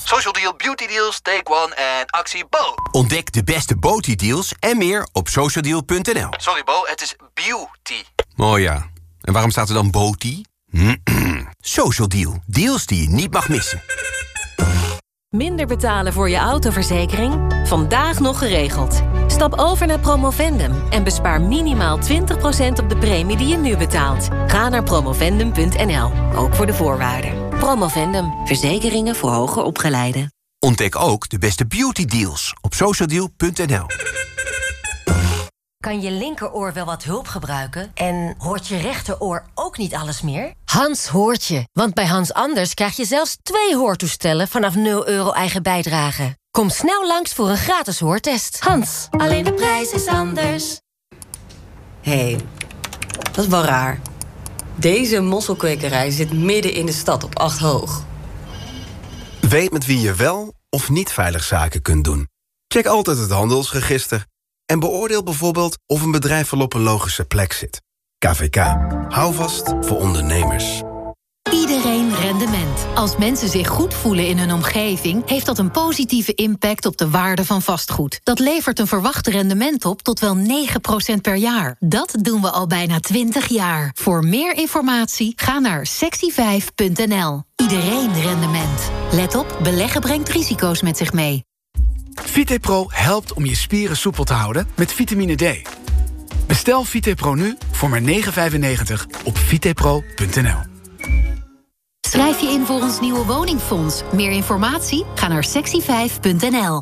Social Deal, Beauty Deals, Take One en actie Bo. Ontdek de beste Beauty-deals en meer op socialdeal.nl. Sorry Bo, het is beauty. Oh ja, en waarom staat er dan Beauty? Social Deal, deals die je niet mag missen. Minder betalen voor je autoverzekering? Vandaag nog geregeld. Stap over naar Promovendum en bespaar minimaal 20% op de premie die je nu betaalt. Ga naar promovendum.nl, ook voor de voorwaarden. Promovendum, verzekeringen voor hoger opgeleiden. Ontdek ook de beste beauty deals op socialdeal.nl. Kan je linkeroor wel wat hulp gebruiken? En hoort je rechteroor ook niet alles meer? Hans hoort je, want bij Hans Anders krijg je zelfs 2 hoortoestellen vanaf €0 eigen bijdrage. Kom snel langs voor een gratis hoortest. Hans, alleen de prijs is anders. Hé, dat is wel raar. Deze mosselkwekerij zit midden in de stad op 8 hoog. Weet met wie je wel of niet veilig zaken kunt doen. Check altijd het handelsregister. En beoordeel bijvoorbeeld of een bedrijf wel op een logische plek zit. KVK. Hou vast voor ondernemers. Iedereen rendement. Als mensen zich goed voelen in hun omgeving, heeft dat een positieve impact op de waarde van vastgoed. Dat levert een verwacht rendement op tot wel 9% per jaar. Dat doen we al bijna 20 jaar. Voor meer informatie ga naar sexy5.nl. Iedereen rendement. Let op, beleggen brengt risico's met zich mee. VitePro helpt om je spieren soepel te houden met vitamine D. Bestel VitePro nu voor maar €9,95 op vitepro.nl. Schrijf je in voor ons nieuwe woningfonds. Meer informatie? Ga naar sexy5.nl.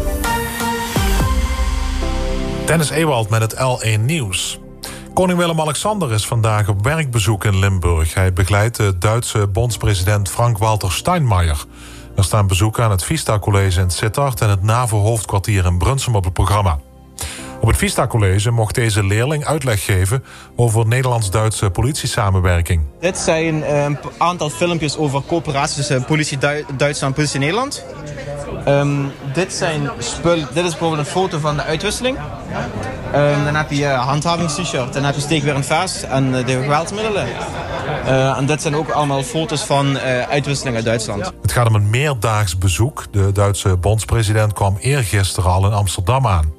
Dennis Ewald met het L1 Nieuws. Koning Willem-Alexander is vandaag op werkbezoek in Limburg. Hij begeleidt de Duitse bondspresident Frank-Walter Steinmeier. Er staan bezoeken aan het Vista College in Sittard en het NAVO-hoofdkwartier in Brunsum op het programma. Op het Vista College mocht deze leerling uitleg geven over Nederlands-Duitse politiesamenwerking. Dit zijn een aantal filmpjes over coöperatie tussen politie Duitsland en politie Nederland. Dit is bijvoorbeeld een foto van de uitwisseling. Dan heb je handhavingst-shirt, dan heb je steekweer en vest en de geweldsmiddelen. En dit zijn ook allemaal foto's van uitwisseling uit Duitsland. Het gaat om een meerdaags bezoek. De Duitse bondspresident kwam eergisteren al in Amsterdam aan.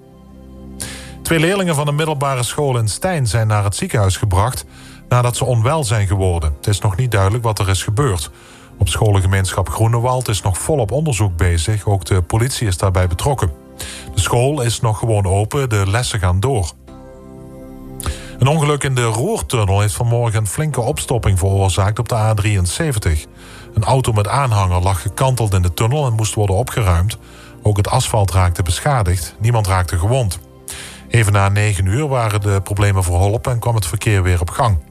2 leerlingen van een middelbare school in Stein zijn naar het ziekenhuis gebracht nadat ze onwel zijn geworden. Het is nog niet duidelijk wat er is gebeurd. Op scholengemeenschap Groenewald is nog volop onderzoek bezig. Ook de politie is daarbij betrokken. De school is nog gewoon open, de lessen gaan door. Een ongeluk in de Roertunnel heeft vanmorgen een flinke opstopping veroorzaakt op de A73. Een auto met aanhanger lag gekanteld in de tunnel en moest worden opgeruimd. Ook het asfalt raakte beschadigd. Niemand raakte gewond. Even na 9 uur waren de problemen verholpen en kwam het verkeer weer op gang.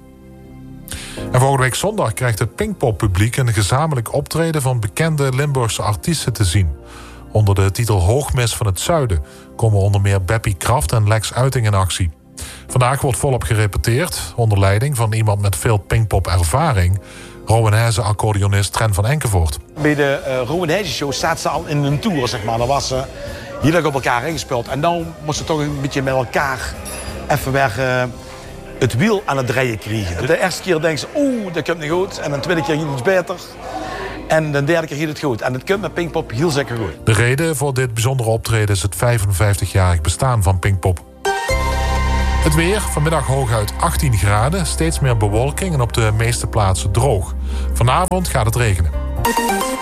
En volgende week zondag krijgt het Pinkpop-publiek een gezamenlijk optreden van bekende Limburgse artiesten te zien. Onder de titel Hoogmis van het Zuiden komen onder meer Beppie Kraft en Lex Uiting in actie. Vandaag wordt volop gerepeteerd, onder leiding van iemand met veel Pinkpop-ervaring, Rowanese-accordeonist Tren van Enkevoort. Bij de Rowanese-show staat ze al in een tour, zeg maar. Dan was ze heel erg op elkaar ingespeeld. En dan moest ze toch een beetje met elkaar even weer het wiel aan het draaien krijgen. De eerste keer denkt ze, dat komt niet goed. En de tweede keer ging het iets beter. En de derde keer ging het goed. En het komt met Pinkpop heel zeker goed. De reden voor dit bijzondere optreden is het 55-jarig bestaan van Pinkpop. Het weer, vanmiddag hooguit 18 graden, steeds meer bewolking en op de meeste plaatsen droog. Vanavond gaat het regenen.